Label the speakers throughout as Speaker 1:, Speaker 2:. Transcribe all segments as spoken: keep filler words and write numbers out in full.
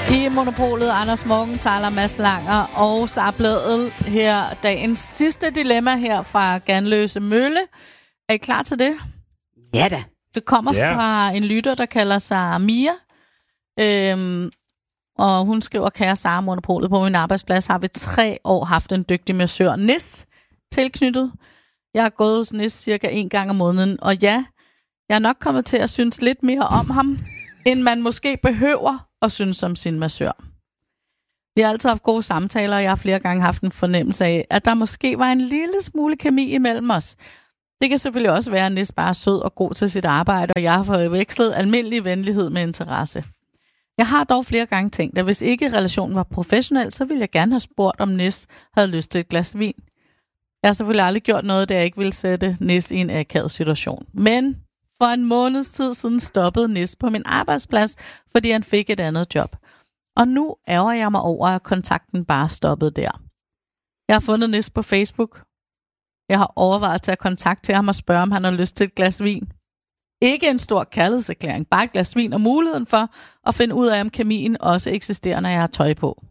Speaker 1: I Monopolet, Anders Morgenthaler, Mads Langer og Sara Blædel her. Dagens sidste dilemma her fra Ganløse Mølle. Er I klar til det?
Speaker 2: Ja da.
Speaker 1: Det kommer
Speaker 3: Ja.
Speaker 1: fra en lytter, der kalder sig Mia. Øhm, og hun skriver, kære Sara, Monopolet, på min arbejdsplads har vi tre år haft en dygtig massør, Nis, tilknyttet. Jeg har gået hos Nis cirka en gang om måneden, og ja, jeg er nok kommet til at synes lidt mere om ham, end man måske behøver at synes om sin massør. Vi har altid haft gode samtaler, og jeg har flere gange haft en fornemmelse af, at der måske var en lille smule kemi imellem os. Det kan selvfølgelig også være, at Nis bare er sød og god til sit arbejde, og jeg har forvekslet almindelig venlighed med interesse. Jeg har dog flere gange tænkt, at hvis ikke relationen var professionel, så ville jeg gerne have spurgt, om Nis havde lyst til et glas vin. Jeg har selvfølgelig aldrig gjort noget, der jeg ikke ville sætte Nis i en akavet situation. Men for en måneds tid siden stoppede Nis på min arbejdsplads, fordi han fik et andet job. Og nu ærger jeg mig over, at kontakten bare stoppede der. Jeg har fundet Nis på Facebook. Jeg har overvejet at tage kontakt til ham og spørge, om han har lyst til et glas vin. Ikke en stor kærlighedserklæring, bare et glas vin og muligheden for at finde ud af, om kemien også eksisterer, når jeg har tøj på.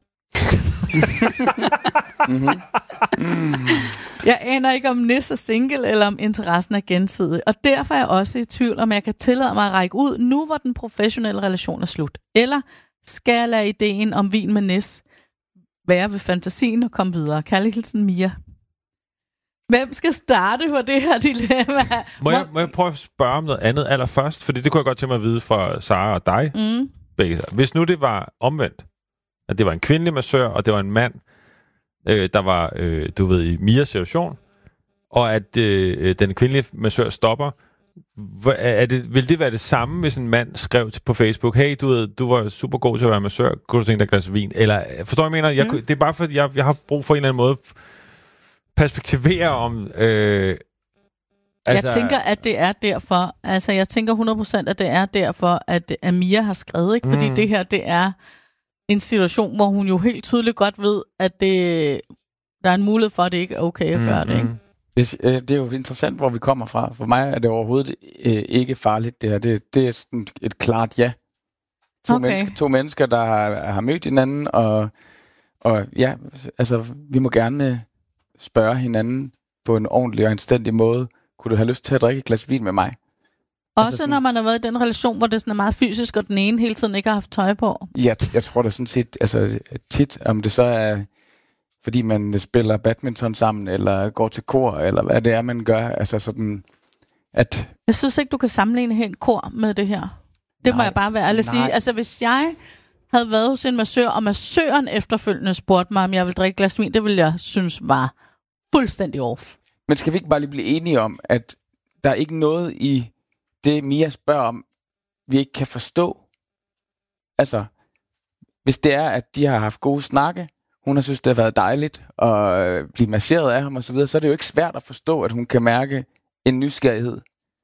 Speaker 1: mm-hmm. mm. Jeg aner ikke, om Nis er single, eller om interessen er gensidig. Og derfor er jeg også i tvivl, om jeg kan tillade mig at række ud, nu hvor den professionelle relation er slut. Eller skal jeg lade ideen om vin med Nis være ved fantasien og komme videre? Kærlig hilsen, Mia. Hvem skal starte på det her dilemma?
Speaker 3: Må jeg, må jeg prøve at spørge om noget andet allerførst? Fordi det kunne jeg godt tænke mig at vide fra Sara og dig.
Speaker 1: Mm.
Speaker 3: Begge. Hvis nu det var omvendt, at det var en kvindelig massør, og det var en mand, øh, der var, øh, du ved, i Mias situation, og at øh, den kvindelige massør stopper, er det, vil det være det samme, hvis en mand skrev på Facebook, hey, du, ved, du var super god til at være massør, kunne du tænke dig et glas vin? Eller, forstår jeg, mener? Jeg, mm. Det er bare, fordi jeg, jeg har brug for en eller anden måde perspektivere om... Øh,
Speaker 1: altså, jeg tænker, at det er derfor, altså jeg tænker hundrede procent, at det er derfor, at Amia har skrevet, ikke? Fordi mm. det her, det er en situation, hvor hun jo helt tydeligt godt ved, at det, der er en mulighed for, at det ikke er okay at gøre mm. det, ikke?
Speaker 4: Det, det er jo interessant, hvor vi kommer fra. For mig er det overhovedet øh, ikke farligt, det her. Det, det er sådan et klart ja. To, okay. mennesker, to mennesker, der har, har mødt hinanden, og, og ja, altså, vi må gerne spørge hinanden på en ordentlig og anstændig måde. Kunne du have lyst til at drikke et glas vin med mig?
Speaker 1: Også
Speaker 4: altså sådan,
Speaker 1: når man har været i den relation, hvor det sådan er meget fysisk, og den ene hele tiden ikke har haft tøj på.
Speaker 4: Ja, jeg tror da sådan set, altså tit, om det så er, fordi man spiller badminton sammen, eller går til kor, eller hvad det er, man gør. Altså sådan, at...
Speaker 1: Jeg synes ikke, du kan sammenligne helt kor med det her. Det nej, må jeg bare være ærlig at sige. Altså, hvis jeg havde været hos en massør, og massøren efterfølgende spurgte mig, om jeg ville drikke glas vin, det ville jeg synes var fuldstændig off.
Speaker 4: Men skal vi ikke bare lige blive enige om, at der er ikke noget i det, Mia spørger om, vi ikke kan forstå? Altså, hvis det er, at de har haft gode snakke, hun har synes, det har været dejligt at blive masseret af ham og så videre, så er det jo ikke svært at forstå, at hun kan mærke en nysgerrighed.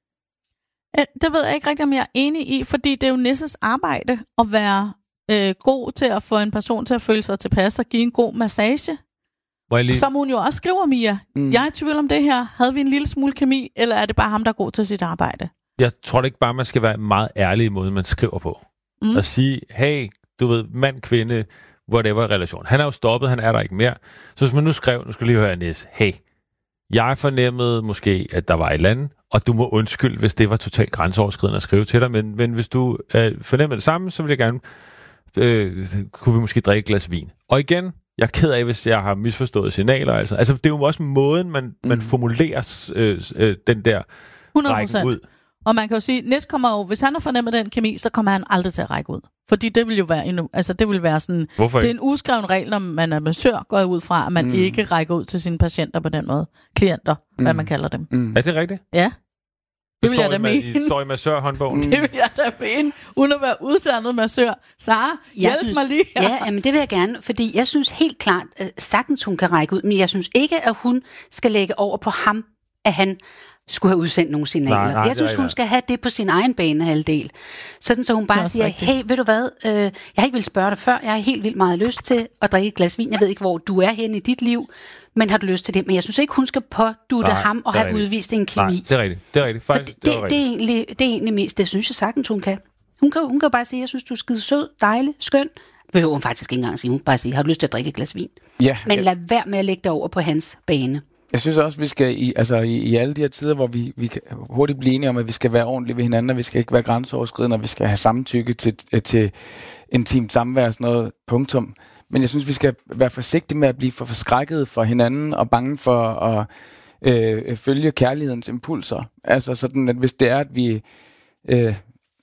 Speaker 1: Det ved jeg ikke rigtig, om jeg er enig i, fordi det er jo Nisses arbejde at være øh, god til at få en person til at føle sig tilpas og give en god massage. Lige... Som hun jo også skriver, Mia. Mm. Jeg er i tvivl om det her. Havde vi en lille smule kemi, eller er det bare ham, der er god til sit arbejde?
Speaker 3: Jeg tror det ikke bare, man skal være meget ærlig i måden, man skriver på. Mm. Og sige, hey, du ved, mand, kvinde, whatever relation. Han er jo stoppet, han er der ikke mere. Så hvis man nu skrev, nu skal lige høre Nis, hey, jeg fornemmede måske, at der var et eller andet, og du må undskylde, hvis det var totalt grænseoverskridende at skrive til dig, men, men hvis du øh, fornemmede det samme, så vil jeg gerne, øh, kunne vi måske drikke et glas vin. Og igen, jeg er ked af, hvis jeg har misforstået signaler. Altså, altså det er jo også måden, man, man formulerer øh, øh, den der
Speaker 1: hundrede
Speaker 3: procent række ud.
Speaker 1: Og man kan jo sige, Nis kommer jo, hvis han har fornemmet den kemi, så kommer han aldrig til at række ud. Fordi det vil jo være, en, altså det vil være sådan,
Speaker 3: hvorfor
Speaker 1: det er en uskreven regel, når man er massør, går jeg ud fra, at man mm. ikke rækker ud til sine patienter på den måde. Klienter, mm. hvad man kalder dem.
Speaker 3: Mm. Er det rigtigt?
Speaker 1: Ja. Det vil jeg da mene.
Speaker 3: Det står i massørhåndbogen.
Speaker 1: Det vil jeg da mene, uden at være uddannet massør. Sara, hjælp
Speaker 2: synes,
Speaker 1: mig lige.
Speaker 2: Ja, jamen det vil jeg gerne, fordi jeg synes helt klart, at sagtens hun kan række ud, men jeg synes ikke, at hun skal lægge over på ham, at han skulle have udsendt nogle signaler. Nej, nej, jeg synes, hun skal have det på sin egen banehalvdel. Sådan, så hun bare siger, rigtigt. Hey, ved du hvad, øh, jeg har ikke vil spørge dig før, jeg har helt vildt meget lyst til at drikke et glas vin. Jeg ved ikke, hvor du er henne i dit liv, men har du lyst til det? Men jeg synes ikke, hun skal pådutte ham og have
Speaker 3: rigtigt.
Speaker 2: udvist en kemi.
Speaker 3: Nej, det er rigtigt. Det er rigtigt. Faktisk,
Speaker 2: det, det, det, det, er egentlig, det er egentlig mest, det synes jeg sagtens, hun kan. Hun kan, hun kan bare sige, jeg synes, du er skide sød, dejlig, skøn. behøver hun faktisk ikke engang sige. Hun bare sige, har du lyst til at drikke et glas vin?
Speaker 4: Ja,
Speaker 2: Men
Speaker 4: ja.
Speaker 2: lad være med at lægge det over på hans bane.
Speaker 4: Jeg synes også, vi skal i, altså i, i alle de her tider, hvor vi, vi kan hurtigt blive enige om, at vi skal være ordentlige ved hinanden, og vi skal ikke være grænseoverskridende, og vi skal have samtykke til, til intimt samvær, sådan noget, punktum. Men jeg synes, vi skal være forsigtige med at blive for forskrækket for hinanden, og bange for at øh, følge kærlighedens impulser. Altså sådan, at hvis det er, at vi øh,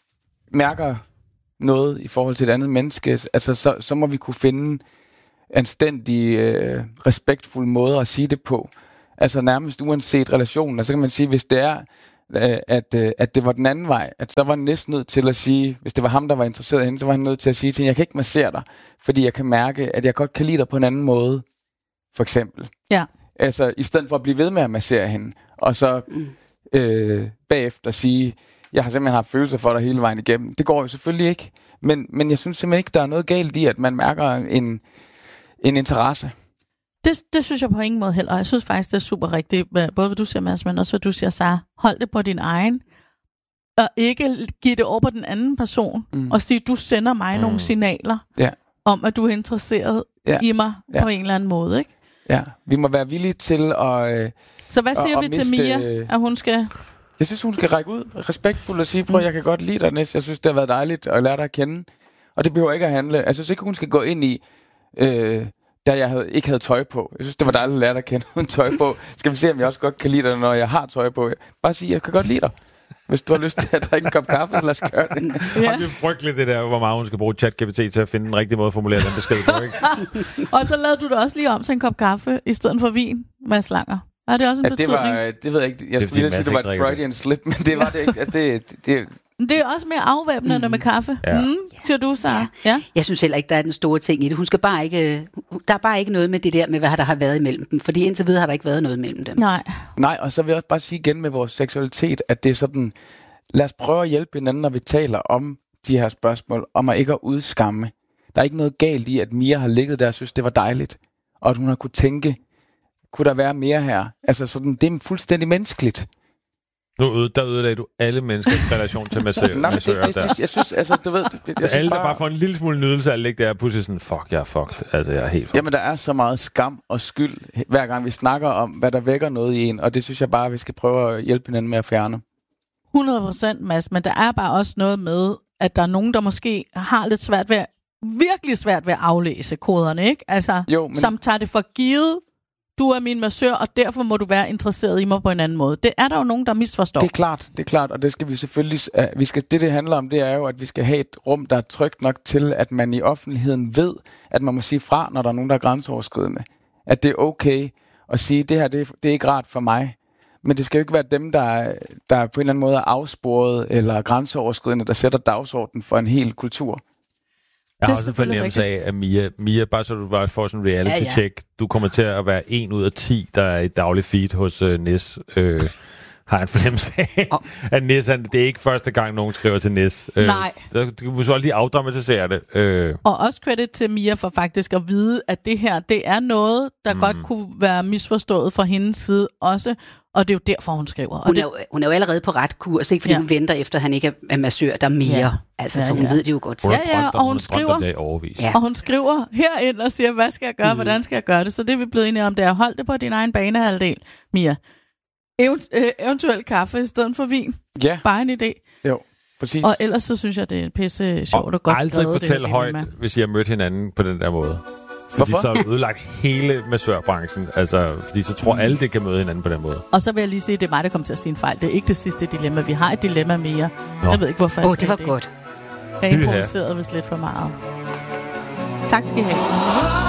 Speaker 4: mærker noget i forhold til et andet menneske, altså så, så må vi kunne finde anstændige, øh, respektfulde måder at sige det på. Altså nærmest uanset relationen. Altså så kan man sige, hvis det er, øh, at, øh, at det var den anden vej, at så var han næsten nødt til at sige, hvis det var ham, der var interesseret i hende, så var han nødt til at sige til hende, jeg kan ikke massere dig, fordi jeg kan mærke, at jeg godt kan lide dig på en anden måde, for eksempel.
Speaker 1: Ja.
Speaker 4: Altså i stedet for at blive ved med at massere hende, og så øh, bagefter sige, jeg har simpelthen haft følelser for dig hele vejen igennem. Det går jo selvfølgelig ikke, men, men jeg synes simpelthen ikke, der er noget galt i, at man mærker en en interesse.
Speaker 1: Det, det synes jeg på ingen måde heller. Jeg synes faktisk, det er super rigtigt. Både hvad du siger, Mads, men også hvad du siger, Sara. Hold det på din egen. Og ikke give det over på den anden person. Mm. Og sige, du sender mig mm. nogle signaler.
Speaker 4: Ja.
Speaker 1: Om, at du er interesseret ja. i mig
Speaker 4: ja.
Speaker 1: på en eller anden måde. Ikke?
Speaker 4: Ja, vi må være villige til at... Øh,
Speaker 1: Så hvad siger
Speaker 4: at,
Speaker 1: vi
Speaker 4: at
Speaker 1: til
Speaker 4: miste,
Speaker 1: Mia, at hun skal...
Speaker 4: Jeg synes, hun skal række ud respektfuldt og sige, prøv, mm. jeg kan godt lide dig, Næs. Jeg synes, det har været dejligt at lære dig at kende. Og det behøver ikke at handle... Jeg synes ikke, hun skal gå ind i... Øh, da jeg havde, ikke havde tøj på. Jeg synes, det var dejligt at lære dig at kende uden tøj på. Skal vi se, om jeg også godt kan lide dig, når jeg har tøj på. Bare sige, jeg kan godt lide dig. Hvis du har lyst til at drikke en kop kaffe, lad os gøre det.
Speaker 3: Ja. Og det er frygteligt, det der, hvor meget hun skal bruge ChatGPT til at finde den rigtige måde at formulere den besked på, ikke?
Speaker 1: Og så lavede du det også lige om til en kop kaffe, i stedet for vin med slanger. Er det også en
Speaker 4: ja,
Speaker 1: betydning?
Speaker 4: Det, var, det ved jeg ikke. Jeg skulle lige sige, at det var et Freudian slip, men det var det ikke. Altså, det, det,
Speaker 1: det er også mere afvæbnende mm. med kaffe, ja. mm, siger du, Sara. Ja. Ja.
Speaker 2: Jeg synes heller ikke, der er den store ting i det. Hun skal bare ikke, der er bare ikke noget med det der med, hvad der har været imellem dem. Fordi indtil videre har der ikke været noget mellem dem.
Speaker 1: Nej.
Speaker 4: Nej, og så vil jeg også bare sige igen med vores seksualitet, at det er sådan, lad os prøve at hjælpe hinanden, når vi taler om de her spørgsmål, om at ikke at udskamme. Der er ikke noget galt i, at Mia har ligget der og synes, det var dejligt. Og at hun har kunne tænke, kunne der være mere her? Altså sådan, det er fuldstændig menneskeligt.
Speaker 3: Nu øde, der ødelagde du alle menneskers relation til massører.
Speaker 4: Nej, det, det, det, jeg synes, altså, du ved... Jeg synes
Speaker 3: alle, der
Speaker 4: bare,
Speaker 3: bare får en lille smule nydelse af at ligge der og pludselig sådan, fuck, jeg er fucked. Altså, jeg er helt fucked.
Speaker 4: Jamen, der er så meget skam og skyld, hver gang vi snakker om, hvad der vækker noget i en, og det synes jeg bare, vi skal prøve at hjælpe hinanden med at fjerne.
Speaker 1: hundrede procent, Mads, men der er bare også noget med, at der er nogen, der måske har lidt svært ved, virkelig svært ved at aflæse koderne, ikke? Altså, jo, men... som tager det for givet, du er min massør, og derfor må du være interesseret i mig på en anden måde. Det er der jo nogen, der misforstår.
Speaker 4: Det er klart, det er klart, og det skal vi selvfølgelig... Uh, vi skal, det, det handler om, det er jo, at vi skal have et rum, der er trygt nok til, at man i offentligheden ved, at man må sige fra, når der er nogen, der er grænseoverskridende. At det er okay at sige, det her, det er, det er ikke rart for mig. Men det skal jo ikke være dem, der, der på en eller anden måde er afsporet eller grænseoverskridende, der sætter dagsordenen for en hel kultur.
Speaker 3: Jeg har også en fornemmelse af, at Mia, Mia, bare så du bare får sådan en reality-check, ja, ja. Du kommer til at være en ud af ti, der er i daglig feed hos uh, Nis. Øh, har en fornemmelse af, oh. at Nis, det er ikke første gang, nogen skriver til Nis. Øh,
Speaker 1: Nej.
Speaker 3: Så du kan også lige afdramatisere det. Øh.
Speaker 1: Og også credit til Mia for faktisk at vide, at det her, det er noget, der mm. godt kunne være misforstået fra hendes side også. Og det er jo derfor, hun skriver. Og
Speaker 2: hun,
Speaker 1: det...
Speaker 2: er jo, hun er jo allerede på ret kurs, ikke? Fordi ja. hun venter efter, at han ikke er massør, der mere. Ja. Altså, ja, så hun ja. ved det jo godt.
Speaker 1: Ja, ja, og hun, skriver,
Speaker 3: ja.
Speaker 1: og hun skriver herind og siger, hvad skal jeg gøre, mm. hvordan skal jeg gøre det? Så det vi er blevet enige om, det er, hold det på din egen banehalvdel, Mia. Event- øh, eventuelt kaffe i stedet for vin.
Speaker 4: Ja.
Speaker 1: Bare en idé.
Speaker 4: Jo, præcis.
Speaker 1: Og ellers så synes jeg, det er pisse sjovt og, og godt skrevet.
Speaker 3: Og aldrig fortælle højt, hvis I har mødt hinanden på den der måde. Fordi
Speaker 4: Hvorfor?
Speaker 3: så har du ødelagt hele massørbranchen. Altså, fordi så tror alle, det kan møde hinanden på den måde.
Speaker 1: Og så vil jeg lige sige, at det er mig, der kommer til at sige en fejl. Det er ikke det sidste dilemma. Vi har et dilemma mere. Nå. Jeg ved ikke, hvorfor jeg
Speaker 2: Åh, oh, det var det. Godt.
Speaker 1: Jeg har improviseret vist lidt for meget. Tak skal I have.